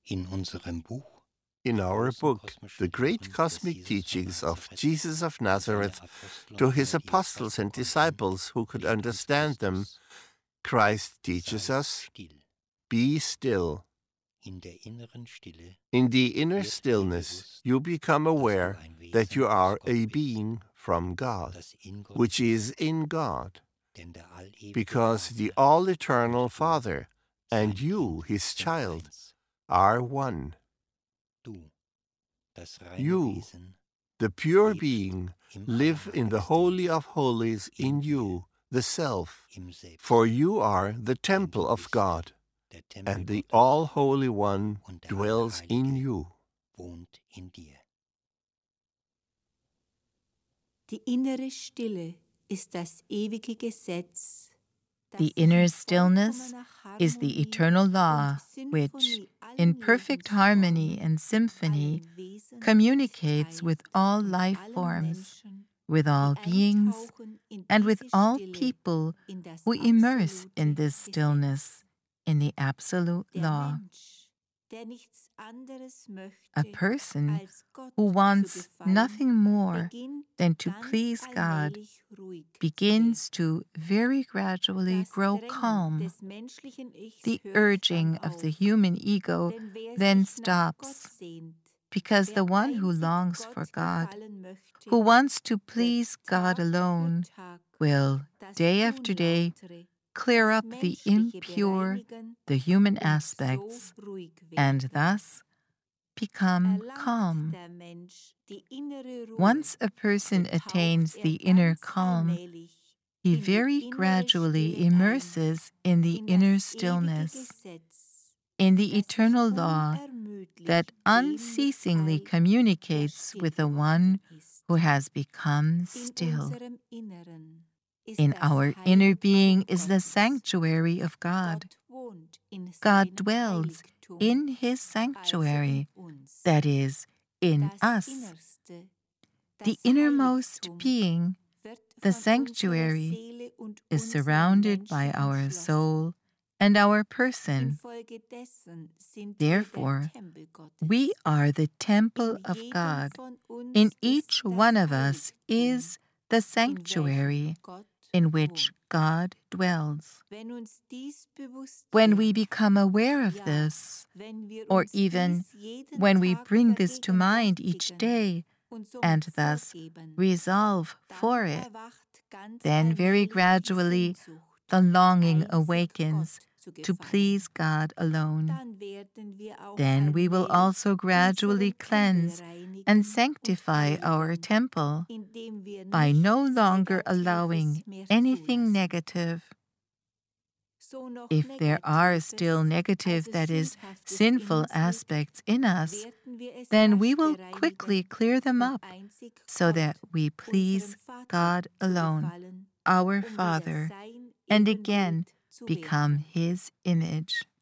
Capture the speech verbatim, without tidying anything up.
In unserem Buch In our book, The Great Cosmic Teachings of Jesus of Nazareth to His Apostles and Disciples who could understand them, Christ teaches us, be still. In der inneren Stille In the inner stillness, you become aware that you are a being from God, das in Gott which is in God, denn der allewige because the Vater all-eternal Father and you, His sind child, eins. are one. Du, das reine You, Wesen, the pure lebst being, im live in the Holy of Holies in you, the Self, im Selbst, for you are the temple du of bist God, der Tempel and the Gottes, All-Holy One und der dwells in Allerheilige you. wohnt in dir. Die innere Stille ist das ewige Gesetz. The inner stillness is the eternal law which, in perfect harmony and symphony, communicates with all life forms, with all beings, and with all people who immerse in this stillness, in the absolute law. A person who wants nothing more than to please God begins to very gradually grow calm. The urging of the human ego then stops, because the one who longs for God, who wants to please God alone, will, day after day, clear up the impure, the human aspects, and thus become calm. Once a person attains the inner calm, he very gradually immerses in the inner stillness, in the eternal law that unceasingly communicates with the one who has become still. In our inner being is the sanctuary of God. God dwells in His sanctuary, that is, in us. The innermost being, the sanctuary, is surrounded by our soul and our person. Therefore, we are the temple of God. In each one of us is the sanctuary in which God dwells. When we become aware of this, or even when we bring this to mind each day, and thus resolve for it, then very gradually the longing awakens to please God alone. Then we will also gradually cleanse and sanctify our temple by no longer allowing anything negative. If there are still negative, that is, sinful aspects in us, then we will quickly clear them up so that we please God alone, our Father, and again become His image.